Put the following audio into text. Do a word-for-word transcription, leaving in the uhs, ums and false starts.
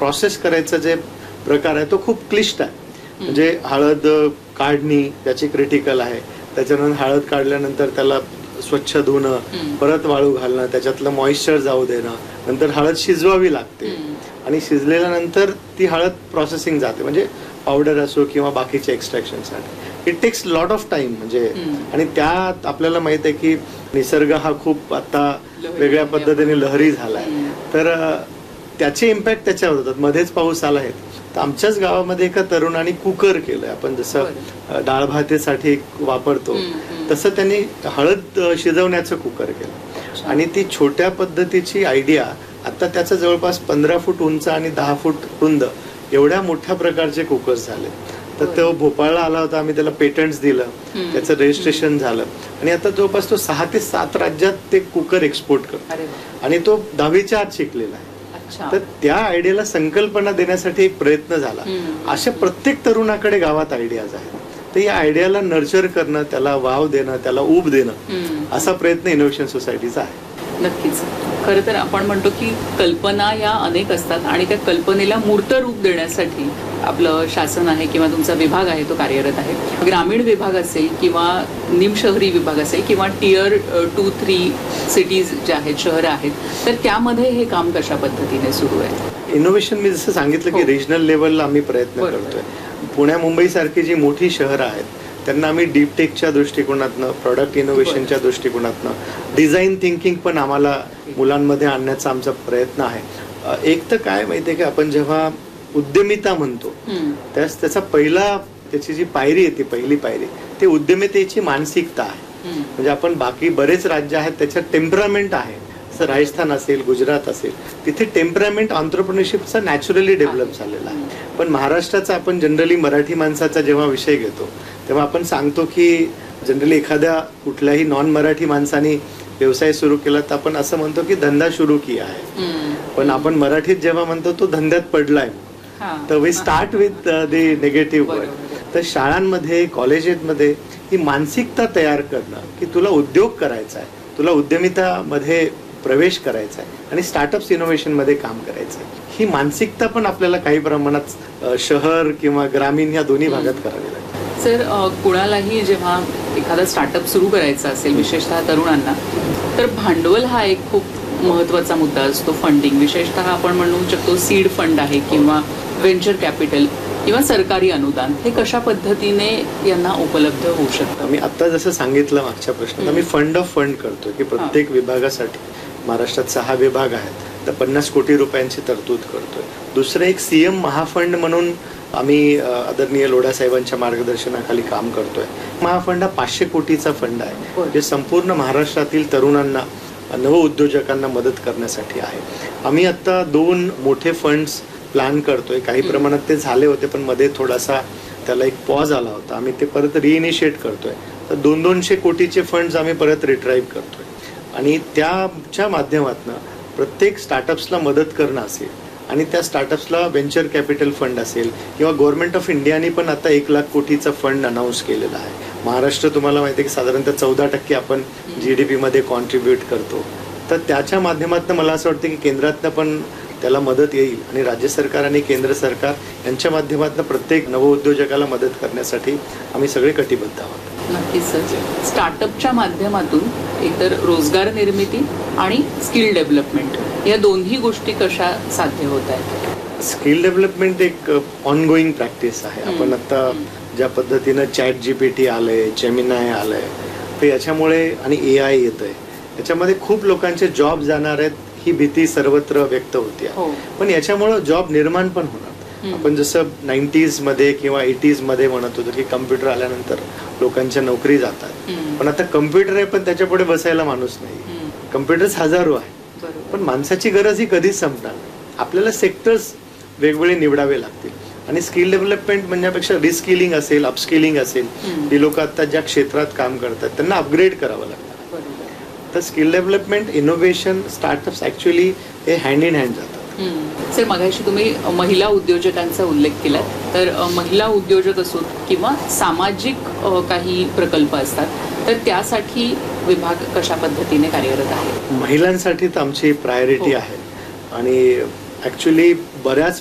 Process करायचा जे प्रकार आहे तो खूप क्लिष्ट आहे. म्हणजे हळद काढणी त्याची क्रिटिकल आहे, त्याच्यानंतर हळद काढल्यानंतर त्याला स्वच्छ धुणं, परत वाळू घालणं, त्याच्यातलं मॉइश्चर जाऊ देणं, नंतर हळद शिजवावी लागते आणि शिजलेल्यानंतर ती हळद प्रोसेसिंग जाते, म्हणजे पावडर असो किंवा बाकीचे एक्स्ट्रॅक्शनसाठी. It text lot of time. म्हणजे आणि त्यात आपल्याला माहित आहे की निसर्ग हा खूप आता वेगळ्या पद्धतीने लहरी झालाय, तर त्याचे इम्पॅक्ट त्याच्यावर होतात. मध्येच पाऊस आला आहे तर आमच्याच गावामध्ये एका तरुणाने कुकर केलंय. आपण जसं डाळ भातेसाठी वापरतो तसं त्यांनी हळद शिजवण्याचं कुकर केलं आणि ती छोट्या पद्धतीची आयडिया आता त्याचं जवळपास पंधरा फूट उंच आणि दहा फूट रुंद एवढ्या मोठ्या प्रकारचे कुकर्स झाले. तर तो भोपाळला आला होता, आम्ही त्याला पेटंट्स दिलं, त्याचं रजिस्ट्रेशन झालं आणि आता जवळपास तो सहा ते सात राज्यात ते कुकर एक्सपोर्ट करतो आणि तो दहावीच्या आत शिकलेला आहे. तर त्या आयडियाला संकल्पना देण्यासाठी एक प्रयत्न झाला. अशा प्रत्येक तरुणाकडे गावात आयडियाज आहेत, तर या आयडियाला नर्चर करणं, त्याला वाव देणं, त्याला ऊब देणं असा प्रयत्न इनोव्हेशन सोसायटीचा आहे. नक्कीच. खरं तर आपण म्हणतो की कल्पना या अनेक असतात आणि त्या कल्पनेला मूर्त रूप देण्यासाठी आपलं शासन आहे किंवा तुमचा विभाग आहे तो कार्यरत आहे. ग्रामीण विभाग असेल किंवा निमशहरी विभाग असेल किंवा टियर टू थ्री सिटीज ज्या आहेत, शहरं आहेत, तर त्यामध्ये हे काम कशा पद्धतीने सुरू आहे? इनोव्हेशन मी जसं सांगितलं की रिजनल लेवलला आम्ही प्रयत्न करतोय. पुण्या मुंबई सारखी जी मोठी शहरं आहेत त्यांना आम्ही डीप टेकच्या दृष्टिकोनातनं, प्रोडक्ट इनोव्हेशनच्या दृष्टिकोनातनं, डिझाईन थिंकिंग पण आम्हाला मुलांमध्ये आणण्याचा आमचा प्रयत्न आहे. एक तर काय माहितीये की आपण जेव्हा उद्यमिता म्हणतो त्यास त्याचा पहिला त्याची जी पायरी आहे ती पहिली पायरी ते उद्यमितेची मानसिकता आहे. म्हणजे आपण बाकी बरेच राज्य आहेत त्याच्यात टेम्परामेंट आहे, जसं राजस्थान असेल, गुजरात असेल, तिथे टेम्परामेंट ऑन्ट्रप्रिनरशिपचा नॅचरली डेव्हलप झालेला आहे. पण महाराष्ट्राचा आपण जनरली मराठी माणसाचा जेव्हा विषय घेतो तेव्हा आपण सांगतो की जनरली एखाद्या कुठल्याही नॉन मराठी माणसाने व्यवसाय सुरू केला तर आपण असं म्हणतो की धंदा सुरू किया आहे. पण आपण मराठीत जेव्हा म्हणतो तो धंद्यात पडलाय, तर we start with the negative word. तर शाळांमध्ये, कॉलेजेसमध्ये ही मानसिकता तयार करणं की तुला उद्योग करायचा आहे, तुला उद्यमितामध्ये प्रवेश करायचा आहे आणि स्टार्टअप्स इनोव्हेशन मध्ये काम करायचं आहे, ही मानसिकता पण आपल्याला काही प्रमाणात शहर किंवा ग्रामीण या दोन्ही भागात करावी लागते. सर, कुणालाही जेव्हा एखादा स्टार्टअप सुरू करायचा असेल, विशेषतः तरुणांना, तर भांडवल हा एक खूप महत्त्वाचा मुद्दा असतो. फंडिंग, विशेषतः आपण म्हणू शकतो सीड फंड आहे किंवा व्हेंचर कॅपिटल किंवा सरकारी अनुदान, हे कशा पद्धतीने यांना उपलब्ध होऊ शकतं? मी आता जसं सांगितलं मागच्या प्रश्नात, आम्ही फंड ऑफ फंड करतोय की प्रत्येक विभागासाठी, महाराष्ट्रात सहा विभाग आहेत तर पन्नास कोटी रुपयांची तरतूद करतोय. दुसरं एक सीएम महाफंड म्हणून आम्ही आदरणीय लोढा साहेबांच्या मार्गदर्शनाखाली काम करतोय. महाफंड हा पाचशे कोटीचा फंड आहे जे संपूर्ण महाराष्ट्रातील तरुणांना, नवउद्योजकांना मदत करण्यासाठी आहे. आम्ही आता दोन मोठे फंड्स प्लॅन करतोय. काही प्रमाणात ते झाले होते पण मध्ये थोडासा त्याला एक पॉज आला होता. आम्ही ते परत रिइनिशिएट करतोय. तर दोन दोनशे कोटीचे फंड्स आम्ही परत रिट्राईव्ह करतोय आणि त्याच्या माध्यमातून प्रत्येक स्टार्टअप्सला मदत करणं असेल आणि त्या स्टार्टअप्सला व्हेंचर कॅपिटल फंड असेल किंवा गव्हर्नमेंट ऑफ इंडियाने पण आता एक लाख कोटीचा फंड अनाऊन्स केलेला आहे. महाराष्ट्र तुम्हाला माहिती आहे की साधारणतः चौदा टक्के आपण जी डी पीमध्ये कॉन्ट्रीब्यूट करतो. तर त्याच्या माध्यमातून मला असं वाटतं की केंद्रातनं पण त्याला मदत येईल आणि राज्य सरकार आणि केंद्र सरकार यांच्या माध्यमातून प्रत्येक नवउद्योजकाला मदत करण्यासाठी आम्ही सगळे कटिबद्ध आहोत. नक्कीच सर. स्टार्टअपच्या माध्यमातून एकतर रोजगार निर्मिती आणि स्किल डेव्हलपमेंट या दोन्ही गोष्टी कशा साध्य होत आहेत? स्किल डेव्हलपमेंट एक ऑनगोईंग प्रॅक्टिस आहे. आपण आता ज्या पद्धतीनं चॅट जीपीटी आलंय, जेमिनाय आलंय, तर याच्यामुळे आणि ए आय येत आहे, याच्यामध्ये खूप लोकांचे जॉब जाणार आहेत ही भीती सर्वत्र व्यक्त होती आहे. पण याच्यामुळे जॉब निर्माण पण होणार. आपण जसं नाईन्टीज मध्ये किंवा एटीज मध्ये म्हणत होतो की कम्प्युटर आल्यानंतर लोकांच्या नोकरी जातात, पण आता कम्प्युटर आहे पण त्याच्या पुढे बसायला माणूस नाही. कम्प्युटर्स हजारो आहे पण माणसाची गरज ही कधीच संपणार नाही. आपल्याला सेक्टर्स वेगवेगळे निवडावे लागतील आणि स्किल डेव्हलपमेंट म्हणण्यापेक्षा रिस्किलिंग असेल, अपस्किलिंग असेल, ही लोक आता ज्या क्षेत्रात काम करतात त्यांना अपग्रेड करावं लागतं. तर skill development, innovation, startups actually हे हँड इन हँड जातात. सर, मगाशी तुम्ही महिला उद्योजकांचा उल्लेख केला, तर महिला उद्योजक असोत किंवा सामाजिक काही प्रकल्प असतात तर त्यासाठी विभाग कशा पद्धतीने कार्यरत आहे? महिलांसाठी तर आमची प्रायोरिटी आहे आणि ऍक्च्युली बऱ्याच